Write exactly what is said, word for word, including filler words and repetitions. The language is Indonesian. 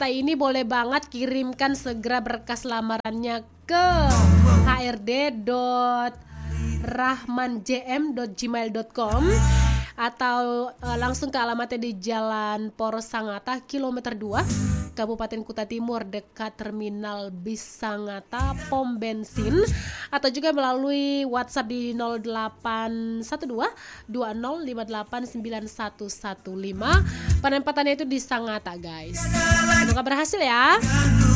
Sangatta ini boleh banget kirimkan segera berkas lamarannya ke h r d dot rahmanjm dot gmail dot com atau uh, langsung ke alamatnya di Jalan Poros Sangatta kilometer dua Kabupaten Kuta Timur dekat Terminal Bis Sangatta pom bensin, atau juga melalui WhatsApp di nol delapan satu dua dua nol lima delapan sembilan satu satu lima. Penempatannya itu di Sangatta guys. Semoga berhasil ya.